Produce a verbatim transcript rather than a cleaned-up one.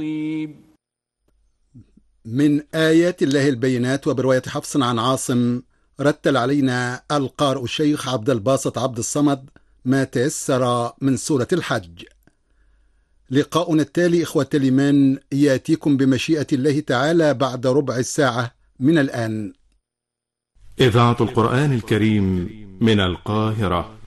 من آيات الله البينات، وبرواية حفص عن عاصم، رتل علينا القارئ الشيخ عبد الباسط عبد الصمد ما تيسر من سورة الحج. لقاؤنا التالي إخوة الإيمان يأتيكم بمشيئة الله تعالى بعد ربع الساعة من الآن. إذاعة القرآن الكريم من القاهرة.